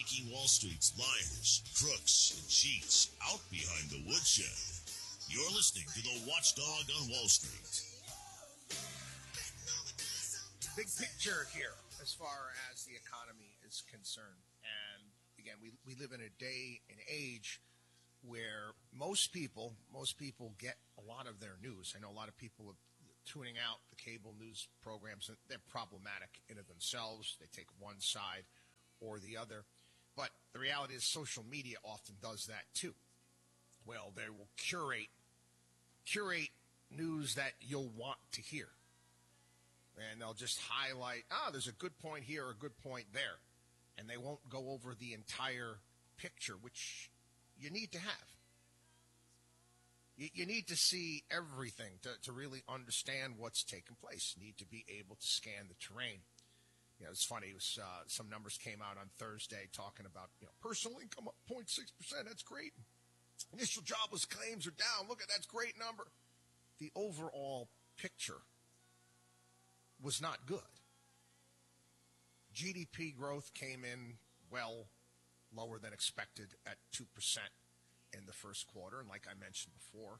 taking Wall Street's liars, crooks, and cheats out behind the woodshed. You're listening to the Watchdog on Wall Street. Big picture here as far as the economy is concerned. And again, we live in a day and age where most people get a lot of their news. I know a lot of people are tuning out the cable news programs, and they're problematic in of themselves. They take one side or the other. But the reality is social media often does that too. Well, they will curate news that you'll want to hear. And they'll just highlight, there's a good point here, a good point there. And they won't go over the entire picture, which you need to have. You need to see everything to really understand what's taking place. You need to be able to scan the terrain. You know, it's funny. It was, some numbers came out on Thursday talking about, personal income up 0.6%. That's great. Initial jobless claims are down. Look at that's a great number. The overall picture was not good. GDP growth came in well lower than expected at 2% in the first quarter. And like I mentioned before,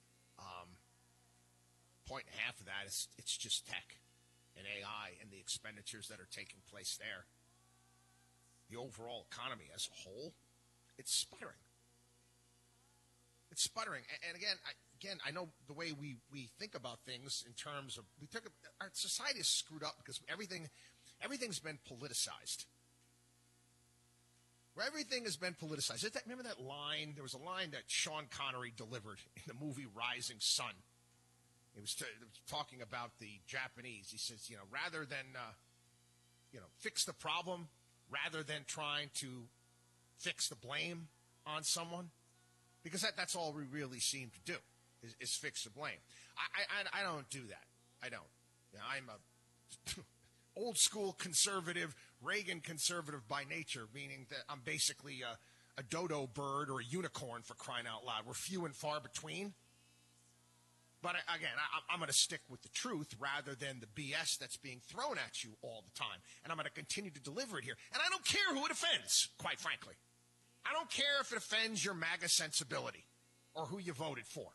1.5 of that is it's just tech and AI and the expenditures that are taking place there. The overall economy as a whole, it's sputtering. It's sputtering. And again, I know the way we think about things in terms of our society is screwed up because everything's been politicized. Everything has been politicized. Remember that line? There was a line that Sean Connery delivered in the movie Rising Sun. He was talking about the Japanese. He says, rather than, fix the problem, rather than trying to fix the blame on someone, because that's all we really seem to do is fix the blame. I don't do that. I don't. I'm a old school conservative, Reagan conservative by nature, meaning that I'm basically a dodo bird or a unicorn, for crying out loud. We're few and far between. But again, I'm going to stick with the truth rather than the BS that's being thrown at you all the time. And I'm going to continue to deliver it here. And I don't care who it offends, quite frankly. I don't care if it offends your MAGA sensibility or who you voted for.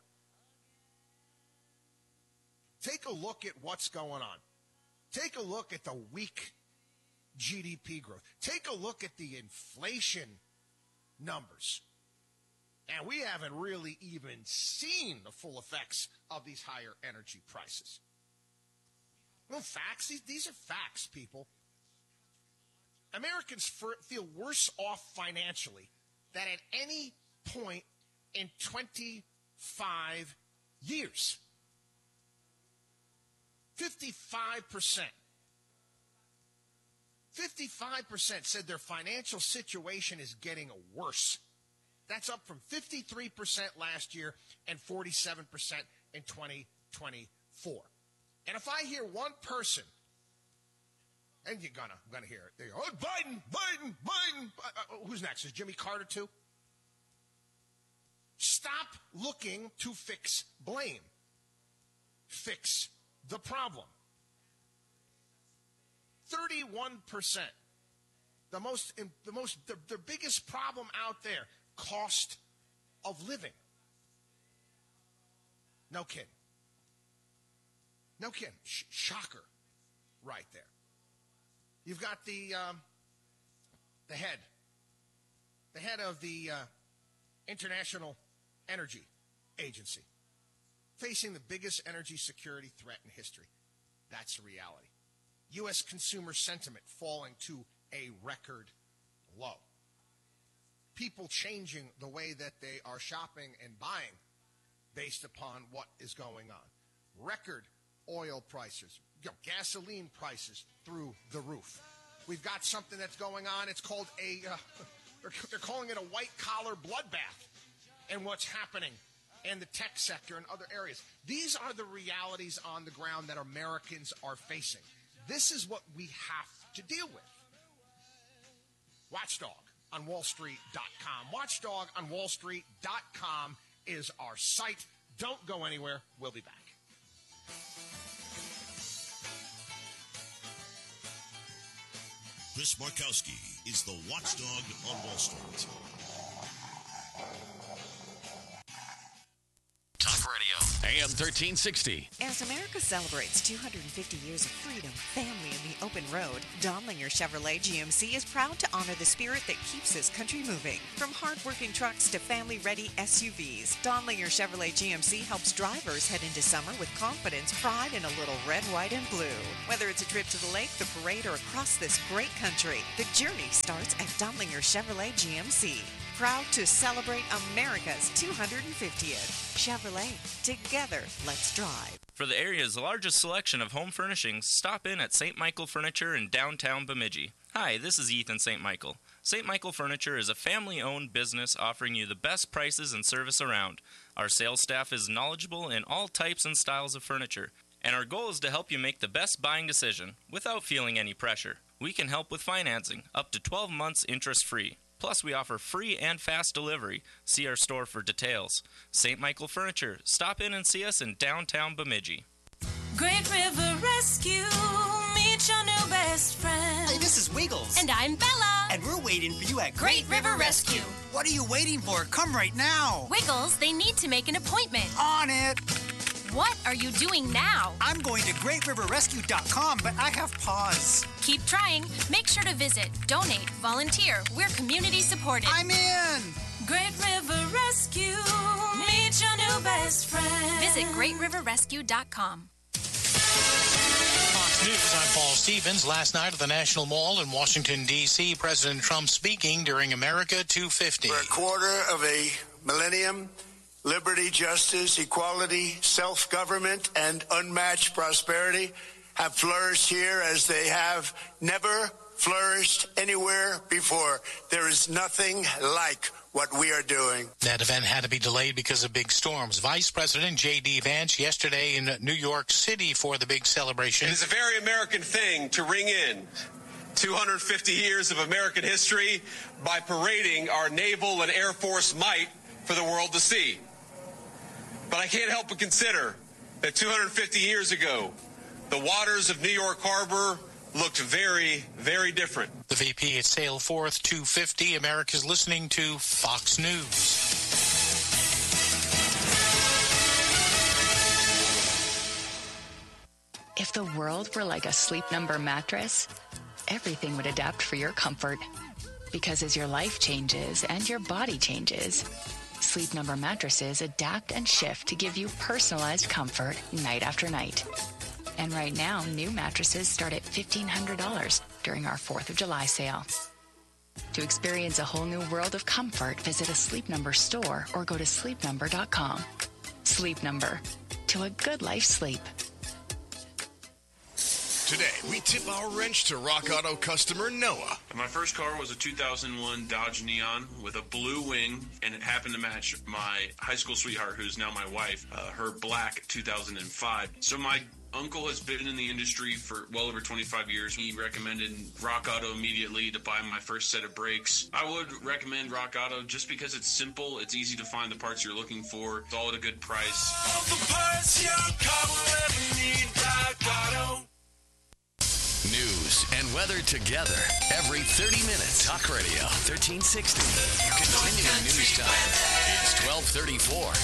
Take a look at what's going on. Take a look at the weak GDP growth. Take a look at the inflation numbers. And we haven't really even seen the full effects of these higher energy prices. Well, facts, these are facts, people. Americans feel worse off financially than at any point in 25 years. 55%. 55% said their financial situation is getting worse. That's up from 53% last year and 47% in 2024. And if I hear one person, and you're gonna hear it, they go, Biden. Who's next? Is Jimmy Carter too? Stop looking to fix blame. Fix the problem. 31%. The biggest problem out there. Cost of living. No kidding. Shocker right there. You've got the head of the International Energy Agency facing the biggest energy security threat in history. That's the reality. U.S. consumer sentiment falling to a record low. People changing the way that they are shopping and buying based upon what is going on. Record oil prices, gasoline prices through the roof. We've got something that's going on. It's called they're calling it a white-collar bloodbath and what's happening in the tech sector and other areas. These are the realities on the ground that Americans are facing. This is what we have to deal with. Watchdog on WallStreet.com. Watchdog on WallStreet.com is our site. Don't go anywhere. We'll be back. Chris Markowski is the watchdog on Wall Street. Talk Radio, AM 1360. As America celebrates 250 years of freedom, family, and the open road, Donlinger Chevrolet GMC is proud to honor the spirit that keeps this country moving. From hard-working trucks to family-ready SUVs, Donlinger Chevrolet GMC helps drivers head into summer with confidence, pride, and a little red, white, and blue. Whether it's a trip to the lake, the parade, or across this great country, the journey starts at Donlinger Chevrolet GMC. Proud to celebrate America's 250th. Chevrolet. Together, let's drive. For the area's largest selection of home furnishings, stop in at St. Michael Furniture in downtown Bemidji. Hi, this is Ethan St. Michael. St. Michael Furniture is a family-owned business offering you the best prices and service around. Our sales staff is knowledgeable in all types and styles of furniture, and our goal is to help you make the best buying decision without feeling any pressure. We can help with financing, up to 12 months interest-free. Plus, we offer free and fast delivery. See our store for details. St. Michael Furniture. Stop in and see us in downtown Bemidji. Great River Rescue, meet your new best friend. Hey, this is Wiggles. And I'm Bella. And we're waiting for you at Great River Rescue. What are you waiting for? Come right now. Wiggles, they need to make an appointment. On it. What are you doing now? I'm going to GreatRiverRescue.com, but I have pause. Keep trying. Make sure to visit, donate, volunteer. We're community supported. I'm in. Great River Rescue, meet your new best friend. Visit GreatRiverRescue.com. Fox News, I'm Paul Stevens. Last night at the National Mall in Washington, D.C., President Trump speaking during America 250. For a quarter of a millennium, liberty, justice, equality, self-government, and unmatched prosperity have flourished here as they have never flourished anywhere before. There is nothing like what we are doing. That event had to be delayed because of big storms. Vice President J.D. Vance yesterday in New York City for the big celebration. It is a very American thing to ring in 250 years of American history by parading our naval and air force might for the world to see. But I can't help but consider that 250 years ago, the waters of New York Harbor looked very, very different. The VP at Sail Forth 250. America's listening to Fox News. If the world were like a Sleep Number mattress, everything would adapt for your comfort. Because as your life changes and your body changes, Sleep Number mattresses adapt and shift to give you personalized comfort night after night. And right now, new mattresses start at $1,500 during our 4th of July sale. To experience a whole new world of comfort, visit a Sleep Number store or go to sleepnumber.com. Sleep Number. To a good life sleep. Today, we tip our wrench to Rock Auto customer Noah. My first car was a 2001 Dodge Neon with a blue wing, and it happened to match my high school sweetheart, who's now my wife, her black 2005. So my uncle has been in the industry for well over 25 years. He recommended Rock Auto immediately to buy my first set of brakes. I would recommend Rock Auto just because it's simple, it's easy to find the parts you're looking for, it's all at a good price. All the parts your car will ever need, Rock Auto. News and weather together every 30 minutes. Talk Radio 1360. Continuing news time. It's 12:34.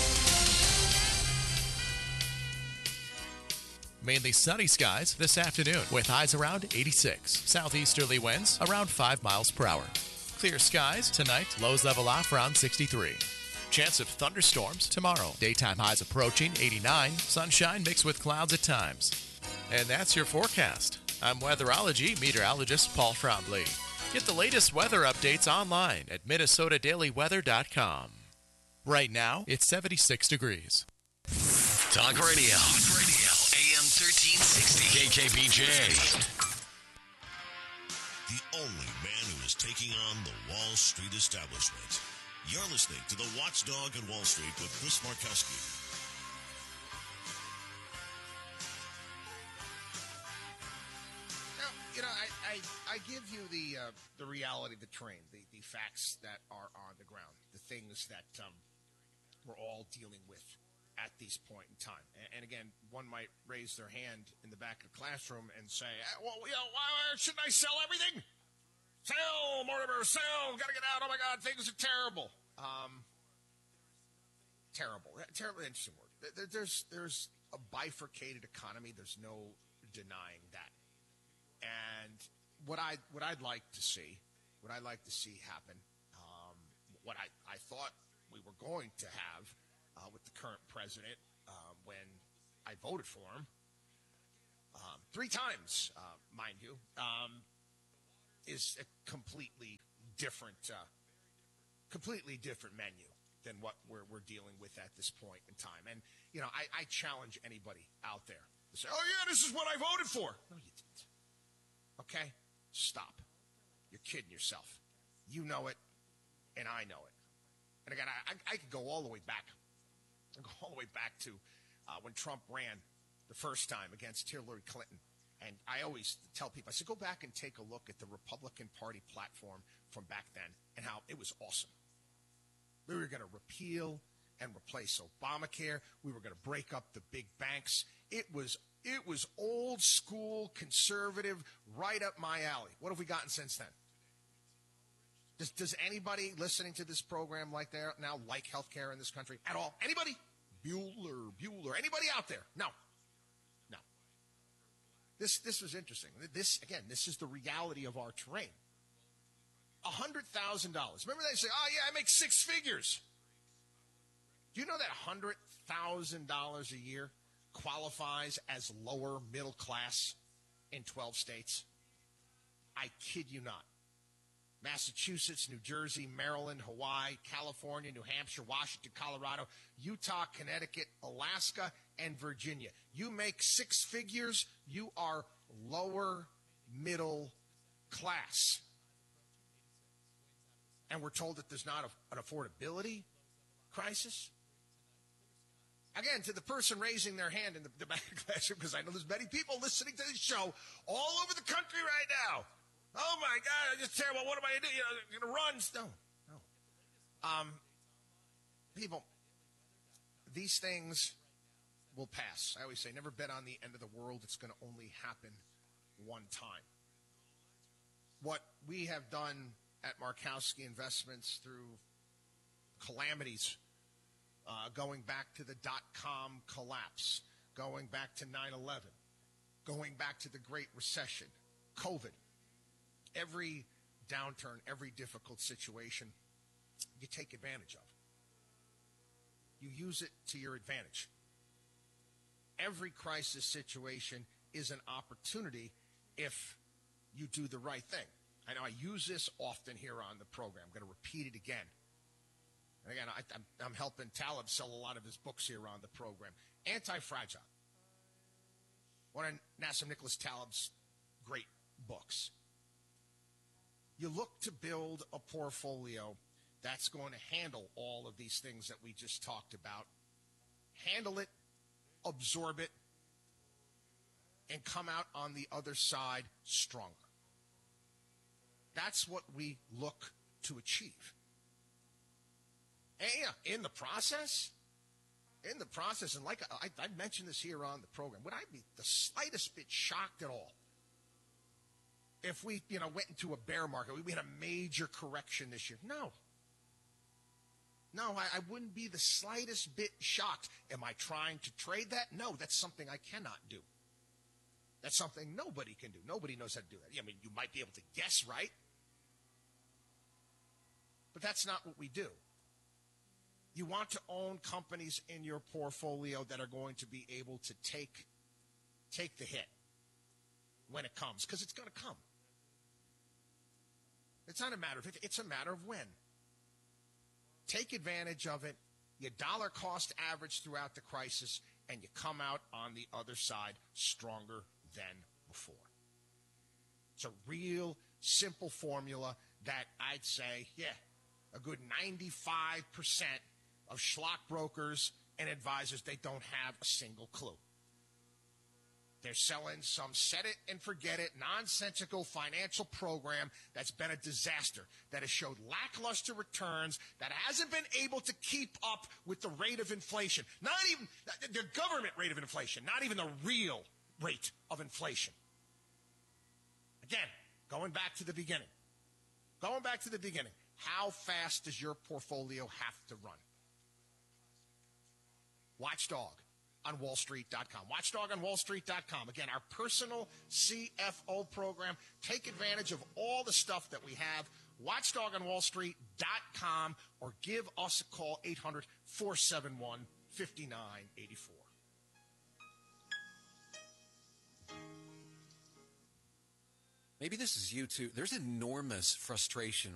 Mainly sunny skies this afternoon with highs around 86. Southeasterly winds around 5 miles per hour. Clear skies tonight, lows level off around 63. Chance of thunderstorms tomorrow. Daytime highs approaching 89. Sunshine mixed with clouds at times. And that's your forecast. I'm weatherology meteorologist Paul Trombley. Get the latest weather updates online at minnesotadailyweather.com. Right now, it's 76 degrees. Talk Radio. AM 1360. KKBJ. The only man who is taking on the Wall Street establishment. You're listening to the Watchdog on Wall Street with Chris Markowski. I give you the reality of the train, the facts that are on the ground, the things that we're all dealing with at this point in time. And again, one might raise their hand in the back of the classroom and say, well, why shouldn't I sell everything? Marcel, gotta get out. Oh, my God, things are terrible. Terrible. Terrible, interesting word. There's a bifurcated economy. There's no denying that. And what I'd like to see happen, what I thought we were going to have with the current president when I voted for him, 3 times, mind you, is a completely different menu than what we're dealing with at this point in time. And, you know, I challenge anybody out there to say, oh, yeah, this is what I voted for. No, you didn't. Okay? Stop. You're kidding yourself. You know it, and I know it. And again, I could go all the way back. I go all the way back to when Trump ran the first time against Hillary Clinton. And I always tell people, I said, go back and take a look at the Republican Party platform from back then and how it was awesome. We were going to repeal and replace Obamacare. We were going to break up the big banks. It was old school, conservative, right up my alley. What have we gotten since then? Does anybody listening to this program like healthcare in this country at all? Anybody? Bueller, anybody out there? No. This was interesting. This is the reality of our terrain. $100,000. Remember they say, oh, yeah, I make 6 figures. Do you know that $100,000 a year qualifies as lower middle class in 12 states? I kid you not. Massachusetts, New Jersey, Maryland, Hawaii, California, New Hampshire, Washington, Colorado, Utah, Connecticut, Alaska, and Virginia. You make 6 figures, you are lower middle class. And we're told that there's not an affordability crisis. Again, to the person raising their hand in the back of the classroom, because I know there's many people listening to this show all over the country right now. Oh, my God, it's terrible. What am I going to do? I'm going to run. No. People, these things will pass. I always say, never bet on the end of the world. It's going to only happen one time. What we have done at Markowski Investments through calamities, going back to the dot-com collapse, going back to 9/11, going back to the Great Recession, COVID, every downturn, every difficult situation, you take advantage of. You use it to your advantage. Every crisis situation is an opportunity if you do the right thing. I know I use this often here on the program. I'm going to repeat it again. And again, I'm helping Taleb sell a lot of his books here on the program. Anti-Fragile. One of Nassim Nicholas Taleb's great books. You look to build a portfolio that's going to handle all of these things that we just talked about. Handle it, absorb it, and come out on the other side stronger. That's what we look to achieve. And yeah, in the process, and like I mentioned this here on the program, would I be the slightest bit shocked at all if we, went into a bear market, we had a major correction this year? No, I wouldn't be the slightest bit shocked. Am I trying to trade that? No, that's something I cannot do. That's something nobody can do. Nobody knows how to do that. I mean, you might be able to guess, right? But that's not what we do. You want to own companies in your portfolio that are going to be able to take the hit when it comes, because it's going to come. It's not a matter of if, it's a matter of when. Take advantage of it. You dollar cost average throughout the crisis, and you come out on the other side stronger than before. It's a real simple formula that I'd say, a good 95% of schlock brokers and advisors, they don't have a single clue. They're selling some set-it-and-forget-it, nonsensical financial program that's been a disaster, that has showed lackluster returns, that hasn't been able to keep up with the rate of inflation. Not even the government rate of inflation, not even the real rate of inflation. Again, going back to the beginning, Going back to the beginning, how fast does your portfolio have to run? Watchdog on WallStreet.com. Watchdog on WallStreet.com. Again, our personal CFO program. Take advantage of all the stuff that we have. Watchdog on WallStreet.com, or give us a call, 800-471-5984. Maybe this is you too. There's enormous frustration